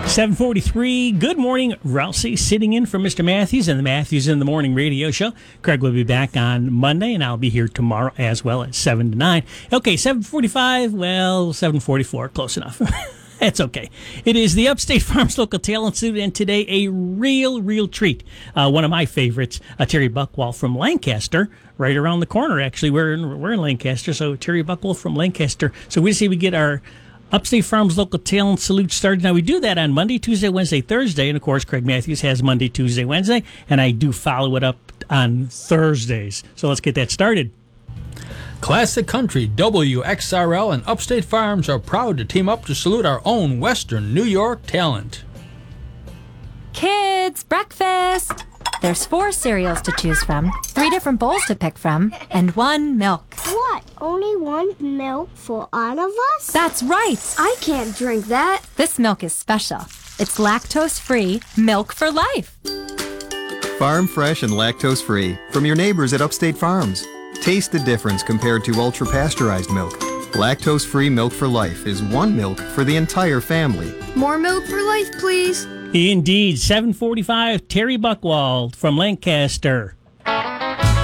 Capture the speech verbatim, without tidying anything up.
seven forty-three. Good morning, Rousey, sitting in for Mister Matthews and the Matthews in the Morning radio show. Craig will be back on Monday, and I'll be here tomorrow as well at seven to nine. Okay, seven forty-five, well, seven forty-four, close enough. It's okay. It is the Upstate Farms Local Talent Suit, and today a real, real treat. Uh, one of my favorites, uh, Terry Buckwall from Lancaster, right around the corner, actually. We're in, we're in Lancaster, so Terry Buckwall from Lancaster. So we see we get our Upstate Farms Local Talent Salute started. Now, we do that on Monday, Tuesday, Wednesday, Thursday, and, of course, Craig Matthews has Monday, Tuesday, Wednesday, and I do follow it up on Thursdays. So let's get that started. Classic Country, W X R L, and Upstate Farms are proud to team up to salute our own Western New York talent. Kids, breakfast! There's four cereals to choose from, three different bowls to pick from, and one milk. What? Only one milk for all of us? That's right! I can't drink that. This milk is special. It's lactose-free milk for life. Farm fresh and lactose-free from your neighbors at Upstate Farms. Taste the difference compared to ultra-pasteurized milk. Lactose-free milk for life is one milk for the entire family. More milk for life, please. Indeed, seven forty-five, Terry Buckwall from Lancaster.